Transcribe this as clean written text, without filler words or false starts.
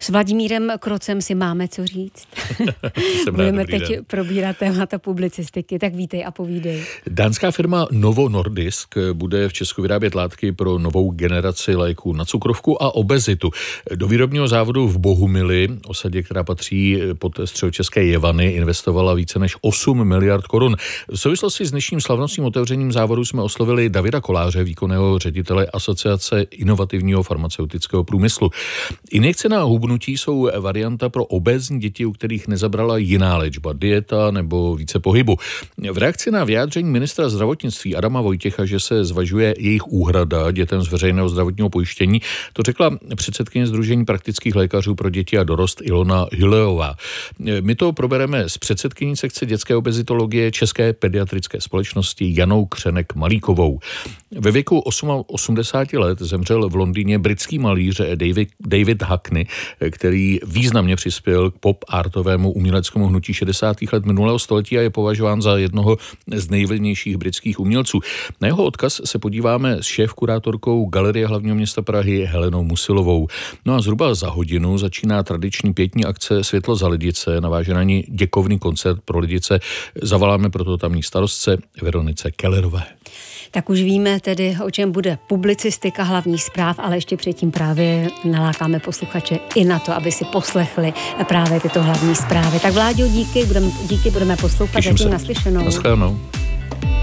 S Vladimírem Krocem si máme co říct. Budeme teď probírat témata publicistiky, tak vítej a povídej. Dánská firma Novo Nordisk bude v Česku vyrábět látky pro novou generaci léků na cukrovku a obezitu. Do výrobního závodu v Bohumili, osadě, která patří pod středočeské Jevany, investovala více než 8 miliard korun. V souvislosti s dnešním slavnostním otevřením závodu jsme oslovili Davida Koláře, výkonného ředitele Asociace inovativního farmaceutického průmyslu. Injekce na hubnutí jsou varianta pro obézní děti, u kterých nezabrala jiná léčba, dieta nebo více pohybu. V reakci na vyjádření ministra zdravotnictví Adama Vojtěcha, že se zvažuje jejich úhrada dětem z veřejného zdravotního pojištění, to řekla předsedkyně Sdružení praktických lékařů pro děti a dorost Ilona Hyleová. My to probereme s předsedkyní sekce dětské obezitologie České pediatrické společnosti Janou Křenek-Malíkovou. Ve věku 88 let zemřel v Londýně britský malíř David Hackney, který významně přispěl k pop-artovému uměleckému hnutí 60. let minulého století a je považován za jednoho z nejvlivnějších britských umělců. Na jeho odkaz se podíváme s šéfkurátorkou Galerie hlavního města Prahy Helenou Musilovou. No a zhruba za hodinu začíná tradiční pětní akce Světlo za Lidice. Naváže na ní děkovný koncert pro Lidice. Zavoláme proto tamní starostce Veronice Kellerové. Tak už víme tedy, o čem bude publicistika hlavních zpráv, ale ještě předtím právě nalákáme posluchače i na to, aby si poslechli právě tyto hlavní zprávy. Tak Vláďo, díky, budeme poslouchat. Zatím naslyšenou. Naschledanou.